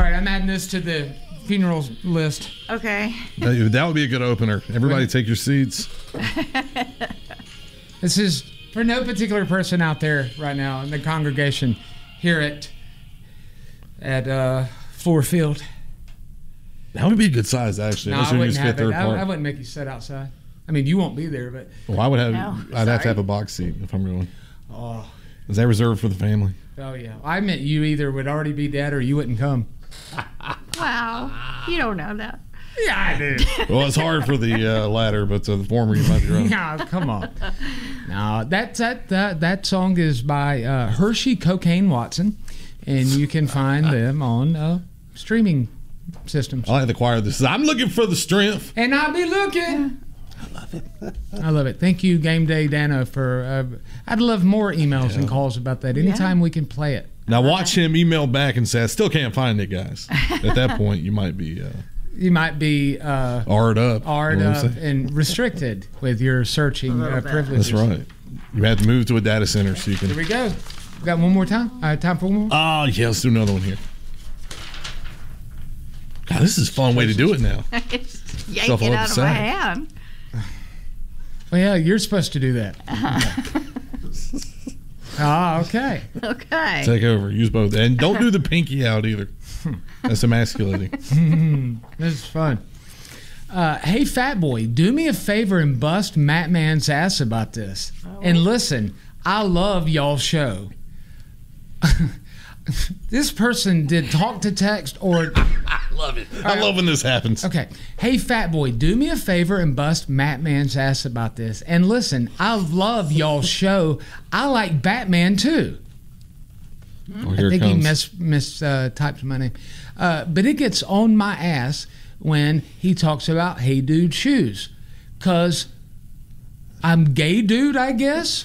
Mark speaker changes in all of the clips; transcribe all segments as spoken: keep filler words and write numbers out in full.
Speaker 1: All right, I'm adding this to the funeral list.
Speaker 2: Okay.
Speaker 3: That, that would be a good opener. Everybody take your seats.
Speaker 1: This is for no particular person out there right now in the congregation here at at uh, Ford Field.
Speaker 3: That would be a good size, actually.
Speaker 1: No,
Speaker 3: Unless
Speaker 1: I
Speaker 3: we
Speaker 1: wouldn't
Speaker 3: just get
Speaker 1: have it.
Speaker 3: third
Speaker 1: I,
Speaker 3: part.
Speaker 1: I wouldn't make you sit outside. I mean, you won't be there, but
Speaker 3: Well, I would have.
Speaker 2: No,
Speaker 3: I'd have to
Speaker 2: sorry.
Speaker 3: have a box seat if I'm going.
Speaker 1: oh,
Speaker 3: Is that reserved for the family?
Speaker 1: oh yeah. I meant you either would already be dead or you wouldn't come.
Speaker 2: Wow. You don't know that.
Speaker 1: Yeah, I do.
Speaker 3: Well, it's hard for the uh, latter, but uh, the former you might be right.
Speaker 1: No, come on. No, that that that that song is by uh, Hershey Cocaine Watson, and you can find them on uh, streaming systems.
Speaker 3: I like the choir. This is. I'm looking for the strength.
Speaker 1: And I'll be looking. I love it. I love it. Thank you, Game Day Dano, for. Uh, I'd love more emails
Speaker 3: Yeah.
Speaker 1: and calls about that. Anytime we can play it.
Speaker 3: Now watch him email back and say, "I still can't find it, guys." At that point, you might be uh,
Speaker 1: You might be uh,
Speaker 3: R'd up.
Speaker 1: R'd
Speaker 3: You know what I'm
Speaker 1: up
Speaker 3: saying?
Speaker 1: and restricted with your searching
Speaker 2: A little
Speaker 1: uh,
Speaker 2: bit.
Speaker 1: privileges.
Speaker 3: That's right. You had to move to a data center so you
Speaker 1: Here
Speaker 3: can.
Speaker 1: we go. Got one more time? Uh, time for one more?
Speaker 3: Oh yeah, let's do another one here. God, this is a fun way to do it now.
Speaker 2: Yank
Speaker 3: Stuff
Speaker 2: it
Speaker 3: all
Speaker 2: out
Speaker 3: the
Speaker 2: of my
Speaker 3: same.
Speaker 2: hand.
Speaker 1: Well, yeah, you're supposed to do that. Ah, okay.
Speaker 2: Okay.
Speaker 3: Take over. Use both, and don't do the pinky out either. That's emasculating.
Speaker 1: This is fun. Uh, hey, fat boy, do me a favor and bust Matt Man's ass about this. And listen, I love y'all's show. This person did talk to text or...
Speaker 3: I love it. I love when this happens.
Speaker 1: Okay. Hey, fat boy, do me a favor and bust Matt Man's ass about this. And listen, I love y'all's show. I like Batman, too.
Speaker 3: Oh, here
Speaker 1: I
Speaker 3: it
Speaker 1: think he
Speaker 3: comes.
Speaker 1: mis, mis uh, typed my name. Uh, but it gets on my ass when he talks about Hey Dude shoes. Because I'm gay dude, I guess.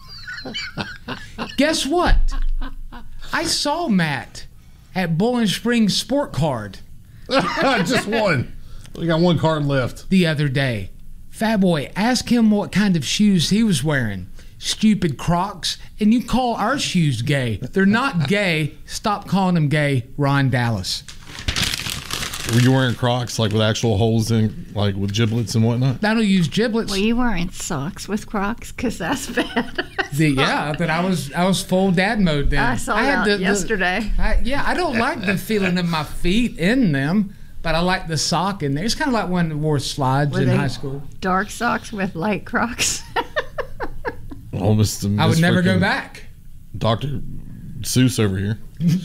Speaker 1: Guess what? I saw Matt at Bowling Springs Sport Card
Speaker 3: Just one. We got one card left.
Speaker 1: the other day. Fat boy, ask him what kind of shoes he was wearing. Stupid Crocs. And you call our shoes gay. They're not gay. Stop calling them gay, Ron Dallas.
Speaker 3: Were you wearing Crocs like with actual holes in, like with giblets and whatnot?
Speaker 1: I don't use giblets.
Speaker 2: Were you wearing socks with Crocs? Because that's bad.
Speaker 1: The, yeah, but I was I was full dad mode then.
Speaker 2: I saw
Speaker 1: had
Speaker 2: that
Speaker 1: the- the-
Speaker 2: yesterday.
Speaker 1: I, yeah, I don't like the feeling of my feet in them, but I like the sock in there. It's kind of like when I wore slides
Speaker 2: Were
Speaker 1: in
Speaker 2: they
Speaker 1: high school.
Speaker 2: Dark socks with light Crocs.
Speaker 3: Almost.
Speaker 1: I would never go back.
Speaker 3: Doctor Seuss over here.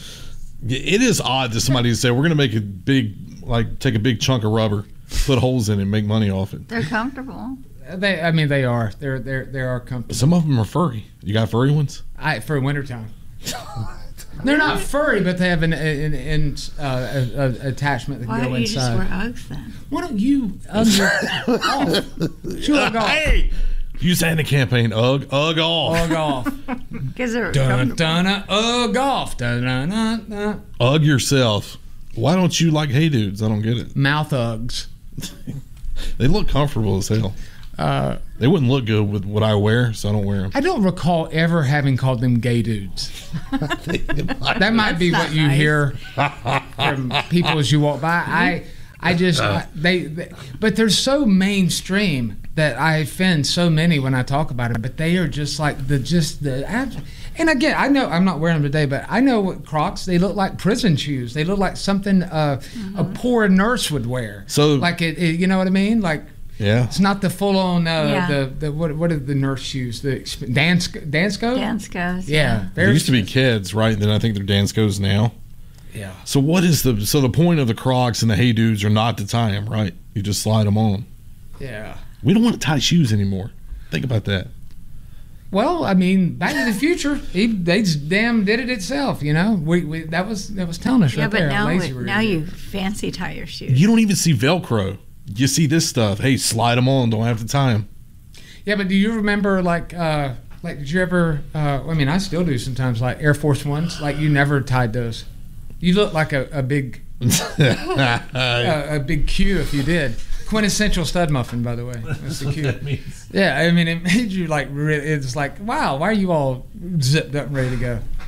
Speaker 3: It is odd to somebody to say we're going to make a big, like, take a big chunk of rubber, put holes in it, and make money off it.
Speaker 2: They're comfortable.
Speaker 1: They, I mean, they are. They're they're they are comfortable.
Speaker 3: Some of them are furry. You got furry ones?
Speaker 1: I, for wintertime. They're not furry, but they have an, an, an uh, a, a attachment that
Speaker 2: Why
Speaker 1: can go
Speaker 2: don't you just
Speaker 1: inside.
Speaker 2: wear Uggs then?
Speaker 1: Why don't you Ugg your off? Chew Ugg off.
Speaker 3: Hey! You saying the campaign, Ugg, Ugg off.
Speaker 1: Ugg off.
Speaker 2: Because they're
Speaker 1: Dun
Speaker 2: comfortable.
Speaker 1: dun uh, Ugg off. Dun dun dun dun.
Speaker 3: Ugg yourself. Why don't you like Hey Dudes? I don't get it.
Speaker 1: Mouth Uggs.
Speaker 3: They look comfortable as hell.
Speaker 1: Uh,
Speaker 3: They wouldn't look good with what I wear, so I don't wear them.
Speaker 1: I don't recall ever having called them gay dudes. That might be
Speaker 2: That's
Speaker 1: what
Speaker 2: not
Speaker 1: you
Speaker 2: nice.
Speaker 1: hear from people as you walk by. I, I just I, they, they, but they're so mainstream that I offend so many when I talk about it. But they are just like the just the. And again, I know I'm not wearing them today, but I know what Crocs. They look like prison shoes. They look like something uh, a poor nurse would wear.
Speaker 3: So-
Speaker 1: like it, it, you know what I mean? Like.
Speaker 3: Yeah.
Speaker 1: It's not the full-on uh,
Speaker 2: Yeah.
Speaker 1: the the what what are the nurse shoes? The exp- Dance Dansco?
Speaker 2: Danskos.
Speaker 1: Yeah,
Speaker 3: There used to be kids, right? Then I think they're Danskos now.
Speaker 1: Yeah.
Speaker 3: So what is the so the point of the Crocs and the Hey Dudes are not to tie them, right? You just slide them on.
Speaker 1: Yeah.
Speaker 3: We don't want to tie shoes anymore. Think about that.
Speaker 1: Well, I mean, Back to the Future, he, they just damn did it itself. You know, we, we that was that was telling us
Speaker 2: Yeah,
Speaker 1: right
Speaker 2: but
Speaker 1: there. how
Speaker 2: now,
Speaker 1: lazy
Speaker 2: it-
Speaker 1: we were.
Speaker 2: now you fancy tie your shoes.
Speaker 3: You don't even see Velcro. You see this stuff. Hey, slide them on. Don't have to tie them.
Speaker 1: Yeah, but do you remember like uh like did you ever? Uh, I mean, I still do sometimes. Like Air Force Ones, like you never tied those. You look like a, a big uh, a big Q if you did. Quintessential stud muffin, by the way. That's the Q. Yeah, I mean, it made you like. Really, it's like, wow, why are you all zipped up and ready to go?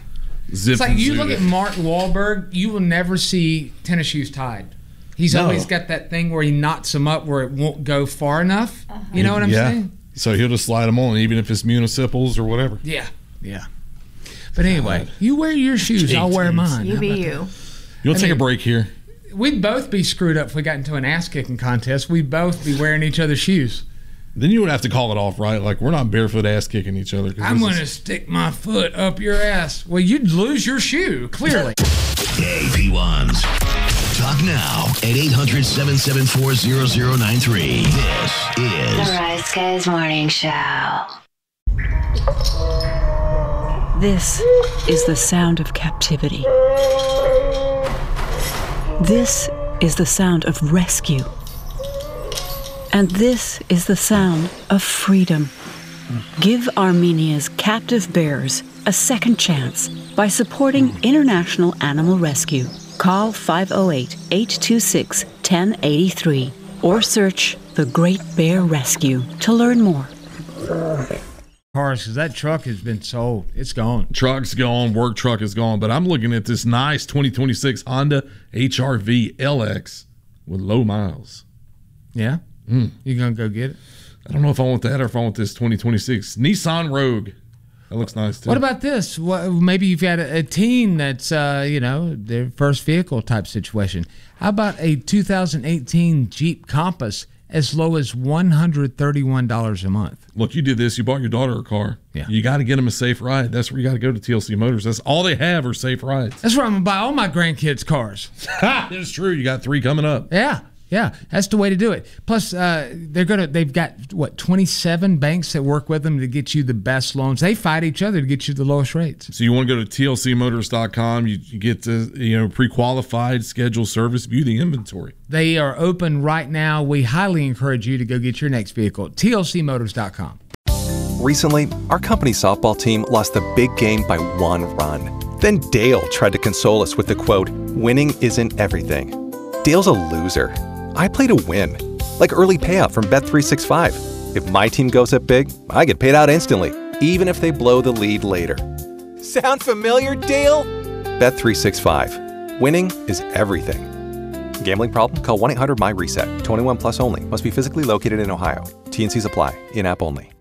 Speaker 3: Zip
Speaker 1: It's like
Speaker 3: and
Speaker 1: you
Speaker 3: zoot
Speaker 1: look
Speaker 3: it.
Speaker 1: at Mark Wahlberg, you will never see tennis shoes tied. He's
Speaker 3: No.
Speaker 1: always got that thing where he knots them up where it won't go far enough. You know what I'm
Speaker 3: yeah.
Speaker 1: saying?
Speaker 3: So he'll just slide them on, even if it's municipals or whatever.
Speaker 1: Yeah, yeah. But anyway, you wear your shoes, I'll wear
Speaker 3: Jeez.
Speaker 1: mine.
Speaker 2: You
Speaker 1: How
Speaker 2: be
Speaker 1: about
Speaker 2: you.
Speaker 3: You want to take
Speaker 1: mean-
Speaker 3: a break here?
Speaker 1: that? We'd both be screwed up if we got into an ass-kicking contest. We'd both be wearing each other's shoes.
Speaker 3: Then you would have to call it off, right? Like, we're not barefoot ass kicking each other. 'cause
Speaker 1: I'm
Speaker 3: this
Speaker 1: going to
Speaker 3: is-
Speaker 1: stick my foot up your ass. Well, you'd lose your shoe, clearly.
Speaker 4: Hey, P ones. Talk now at eight hundred, seven seven four, zero zero nine three. This
Speaker 5: The
Speaker 4: is
Speaker 5: Rise Guys Morning Show.
Speaker 6: This is the sound of captivity. This is the sound of rescue. And this is the sound of freedom. Give Armenia's captive bears a second chance by supporting International Animal Rescue. Call five oh eight, eight two six, one oh eight three or search The Great Bear Rescue to learn more.
Speaker 1: Cars, because that truck has been sold. It's gone.
Speaker 3: Truck's gone, work truck is gone, but I'm looking at this nice twenty twenty-six Honda H R V L X with low miles.
Speaker 1: Yeah?
Speaker 3: Mm.
Speaker 1: You going to go get it?
Speaker 3: I don't know if I want that or if I want this twenty twenty-six Nissan Rogue. That looks nice too.
Speaker 1: What about this? What, maybe you've got a, a teen that's, uh, you know, their first vehicle type situation. How about a two thousand eighteen Jeep Compass as low as one hundred thirty-one dollars a month?
Speaker 3: Look, you did this. You bought your daughter a car.
Speaker 1: Yeah.
Speaker 3: You got to get them a safe ride. That's where you got to go to T L C Motors. That's all they have are safe rides.
Speaker 1: That's where I'm going to buy all my grandkids' cars.
Speaker 3: It's true. You got three coming up.
Speaker 1: Yeah. Yeah, that's the way to do it. Plus, uh, they're gonna. They've got what twenty-seven banks that work with them to get you the best loans. They fight each other to get you the lowest rates.
Speaker 3: So you want to go to T L C motors dot com. You, you get to, you know, pre-qualified, scheduled service, view the inventory.
Speaker 1: They are open right now. We highly encourage you to go get your next vehicle at T L C motors dot com.
Speaker 7: Recently, our company softball team lost a big game by one run. Then Dale tried to console us with the quote, "Winning isn't everything." Dale's a loser. I play to win. Like early payout from Bet three sixty-five. If my team goes up big, I get paid out instantly, even if they blow the lead later. Sound familiar, Dale? Bet three sixty-five. Winning is everything. Gambling problem? Call one eight hundred M Y RESET. twenty-one plus only. Must be physically located in Ohio. T N Cs apply. In-app only.